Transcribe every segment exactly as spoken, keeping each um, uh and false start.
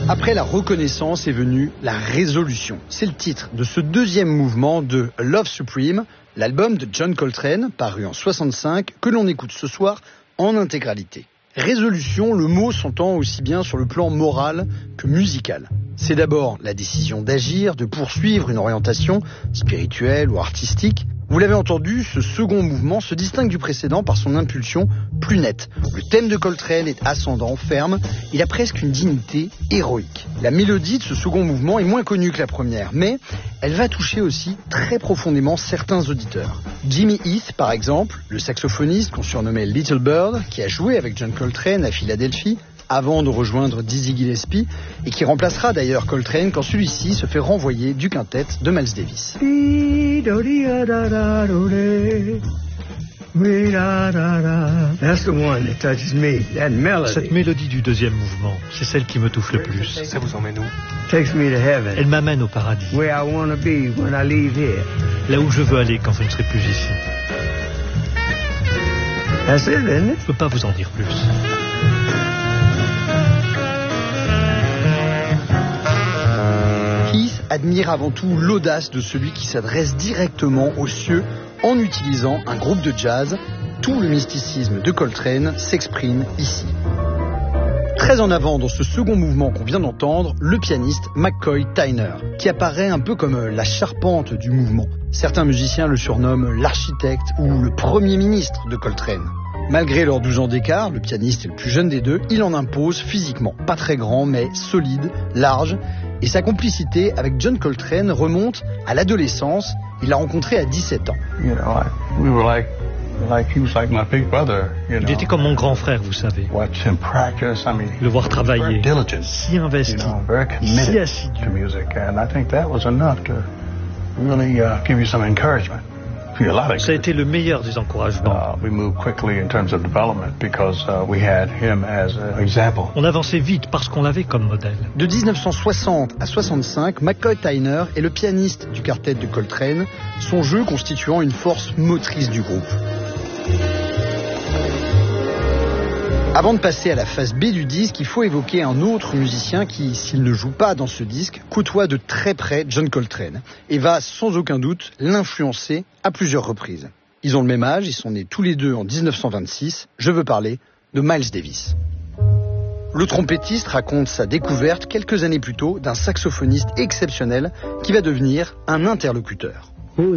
Après la reconnaissance est venue la résolution. C'est le titre de ce deuxième mouvement de Love Supreme, l'album de John Coltrane, paru en soixante-cinq, que l'on écoute ce soir en intégralité. Résolution, le mot s'entend aussi bien sur le plan moral que musical. C'est d'abord la décision d'agir, de poursuivre une orientation spirituelle ou artistique. Vous l'avez entendu, ce second mouvement se distingue du précédent par son impulsion plus nette. Le thème de Coltrane est ascendant, ferme, il a presque une dignité héroïque. La mélodie de ce second mouvement est moins connue que la première, mais elle va toucher aussi très profondément certains auditeurs. Jimmy Heath, par exemple, le saxophoniste qu'on surnommait Little Bird, qui a joué avec John Coltrane à Philadelphie, avant de rejoindre Dizzy Gillespie, et qui remplacera d'ailleurs Coltrane quand celui-ci se fait renvoyer du quintet de Miles Davis. Cette mélodie du deuxième mouvement, c'est celle qui me touche le plus. Ça vous emmène où? Elle m'amène au paradis, là où je veux aller quand je ne serai plus ici. Je ne peux pas vous en dire plus. Heath admire avant tout l'audace de celui qui s'adresse directement aux cieux en utilisant un groupe de jazz. Tout le mysticisme de Coltrane s'exprime ici. Très en avant dans ce second mouvement qu'on vient d'entendre, le pianiste McCoy Tyner, qui apparaît un peu comme la charpente du mouvement. Certains musiciens le surnomment l'architecte ou le premier ministre de Coltrane. Malgré leurs douze ans d'écart, le pianiste est le plus jeune des deux, il en impose physiquement. Pas très grand, mais solide, large. Et sa complicité avec John Coltrane remonte à l'adolescence. Il l'a rencontré à dix-sept ans. You know, like, we were like, like he was like my big brother, you know. Il était comme mon grand frère, vous savez. Watch him practice, I mean, Le voir travailler, very diligent, si investi, you know, very si committed assidu. to music, and I think that was enough to really uh, give you some encouragement. A lot of Ça a été le meilleur des encouragements. Uh, we moved quickly in terms of development because uh, we had him as an example. On avançait vite parce qu'on l'avait comme modèle. De dix-neuf cent soixante à soixante-cinq, McCoy Tyner est le pianiste du quartet de Coltrane, son jeu constituant une force motrice du groupe. Avant de passer à la phase B du disque, il faut évoquer un autre musicien qui, s'il ne joue pas dans ce disque, côtoie de très près John Coltrane et va sans aucun doute l'influencer à plusieurs reprises. Ils ont le même âge, ils sont nés tous les deux en dix-neuf cent vingt-six. Je veux parler de Miles Davis. Le trompettiste raconte sa découverte quelques années plus tôt d'un saxophoniste exceptionnel qui va devenir un interlocuteur.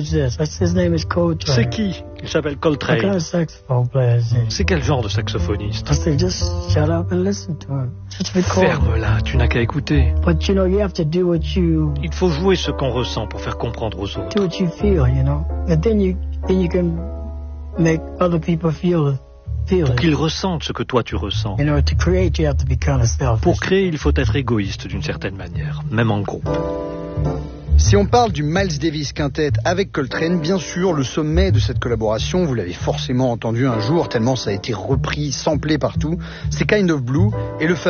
C'est qui? Il s'appelle Coltrane. C'est quel genre de saxophoniste? Ferme-la, tu n'as qu'à écouter. Il faut jouer ce qu'on ressent pour faire comprendre aux autres. Pour qu'ils ressentent ce que toi tu ressens. Pour créer, il faut être égoïste d'une certaine manière, même en groupe. Si on parle du Miles Davis Quintet avec Coltrane, bien sûr, le sommet de cette collaboration, vous l'avez forcément entendu un jour, tellement ça a été repris, samplé partout, c'est Kind of Blue et le fameux